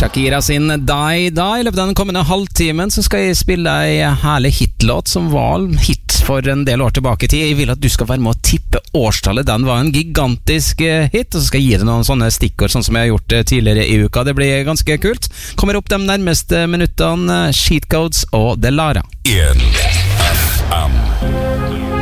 Shakira sin Die Die. I løpet av den kommende halvtimen så skal jeg spille en herlig hitlåt som var hit for en del år tilbake i tid. Jeg vil at du skal være med å tippe årstallet. Den var en gigantisk hit, og så skal jeg gi deg noen sånne stikkord, sånn som jeg har gjort tidligere i uka. Det blir ganske kult. Kommer opp de nærmeste minuttene. Cheat Codes og Delara. 1FM